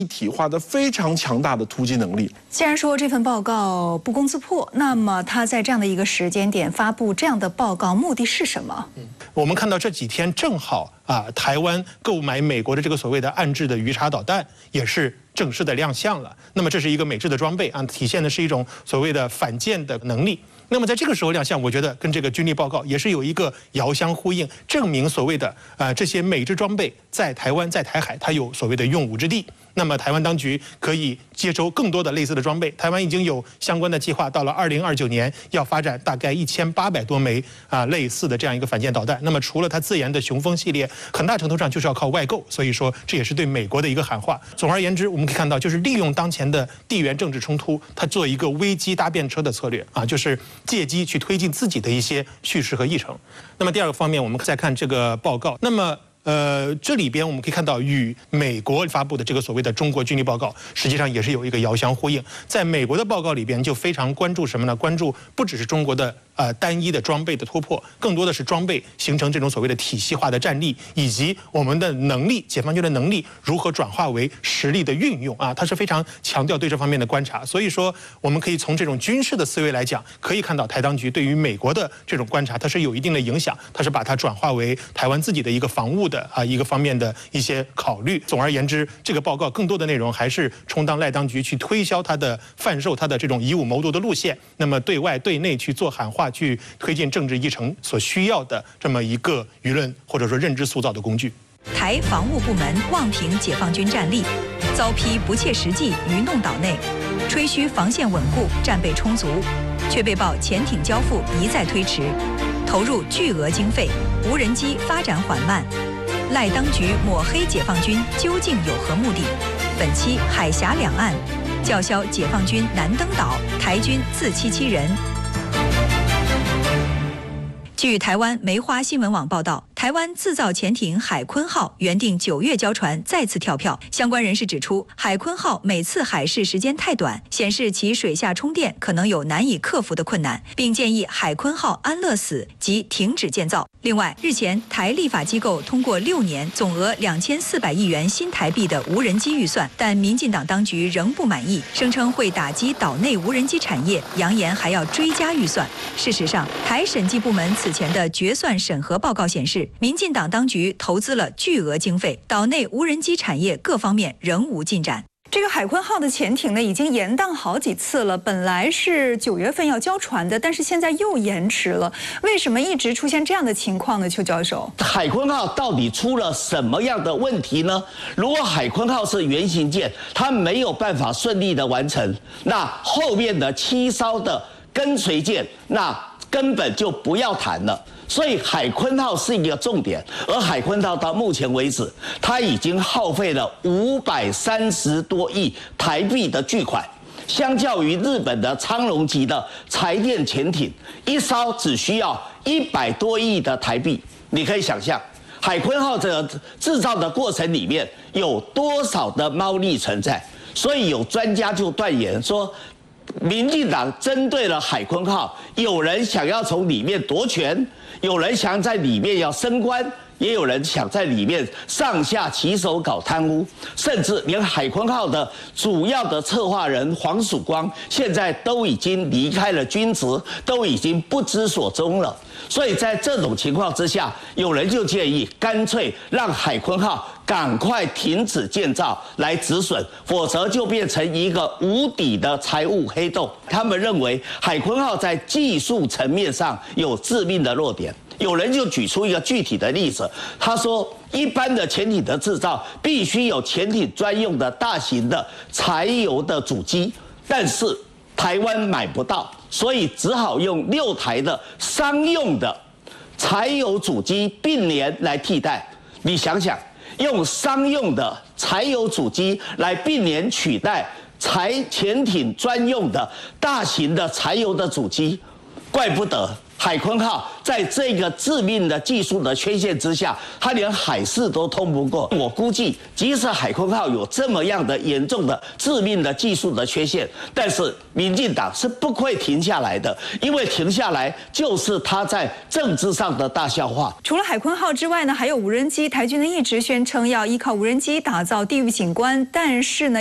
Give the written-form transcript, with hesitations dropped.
一体化的非常强大的突击能力。 既然说这份报告不攻自破，那么他在这样的一个时间点发布这样的报告，目的是什么？ 我们看到这几天正好台湾购买美国的这个所谓的岸置的鱼叉导弹也是正式的亮相了。那么这是一个美制的装备体现的是一种所谓的反舰的能力。那么在这个时候亮相，我觉得跟这个军力报告也是有一个遥相呼应，证明所谓的这些美制装备在台湾在台海它有所谓的用武之地。那么台湾当局可以接收更多的类似的装备，台湾已经有相关的计划，到了2029年要发展大概1800多枚类似的这样一个反舰导弹。那么除了它自研的雄风系列，很大程度上就是要靠外购，所以说这也是对美国的一个喊话。总而言之，我们可以看到，就是利用当前的地缘政治冲突，它做一个危机搭便车的策略就是借机去推进自己的一些叙事和议程。那么第二个方面，我们再看这个报告，那么这里边我们可以看到，与美国发布的这个所谓的中国军力报告，实际上也是有一个遥相呼应。在美国的报告里边，就非常关注什么呢？关注不只是中国的单一的装备的突破，更多的是装备形成这种所谓的体系化的战力，以及我们的能力，解放军的能力如何转化为实力的运用它是非常强调对这方面的观察。所以说，我们可以从这种军事的思维来讲，可以看到台当局对于美国的这种观察，它是有一定的影响，它是把它转化为台湾自己的一个防务的一个方面的一些考虑。总而言之，这个报告更多的内容还是充当赖当局去推销它的贩售它的这种以武谋独的路线，那么对外对内去做喊话，去推进政治议程所需要的这么一个舆论或者说认知塑造的工具。 台防务部门妄评解放军战力，遭批不切实际、愚弄岛内，吹嘘防线稳固、战备充足，却被曝潜艇交付一再推迟，投入巨额经费，无人机发展缓慢。赖当局抹黑解放军究竟有何目的？本期海峡两岸，叫嚣解放军难登岛，台军自欺欺人。据台湾梅花新闻网报道，台湾自造潜艇海鲲号原定9月交船，再次跳票。相关人士指出，海鲲号每次海试时间太短，显示其水下充电可能有难以克服的困难，并建议海鲲号安乐死及停止建造。另外，日前台立法机构通过6年总额2400亿元新台币的无人机预算，但民进党当局仍不满意，声称会打击岛内无人机产业，扬言还要追加预算。事实上，台审计部门此前的决算审核报告显示，民进党当局投资了巨额经费，岛内无人机产业各方面仍无进展。 这个海鲲号的潜艇呢，已经延宕好几次了。本来是9月份要交船的，但是现在又延迟了。为什么一直出现这样的情况呢？邱教授， 海鲲号到底出了什么样的问题呢？如果海鲲号是原型舰，它没有办法顺利的完成，那后面的7艘的跟随舰，那根本就不要谈了。所以海鲲号是一个重点，而海鲲号到目前为止，它已经耗费了530多亿台币的巨款，相较于日本的苍龙级的柴电潜艇，一艘只需要100多亿的台币。你可以想象，海鲲号这个制造的过程里面有多少的猫腻存在。所以有专家就断言说，民进党针对了海鲲号，有人想要从里面夺权，有人想在里面要升官，也有人想在里面上下其手搞贪污，甚至连海鲲号的主要的策划人黄曙光现在都已经离开了军职，都已经不知所踪了。所以在这种情况之下，有人就建议干脆让海鲲号赶快停止建造来止损，否则就变成一个无底的财务黑洞。他们认为海鲲号在技术层面上有致命的弱点。有人就举出一个具体的例子，他说，一般的潜艇的制造必须有潜艇专用的大型的柴油的主机，但是台湾买不到，所以只好用6台的商用的柴油主机并联来替代。你想想，用商用的柴油主机来并联取代潜艇专用的大型的柴油的主机，怪不得海鲲号在这个致命的技术的缺陷之下，它连海试都通不过。我估计，即使海鲲号有这么样的严重的致命的技术的缺陷，但是民进党是不会停下来的，因为停下来就是他在政治上的大笑话。 除了海鲲号之外呢，还有无人机。台军呢一直宣称要依靠无人机打造地狱景观，但是呢。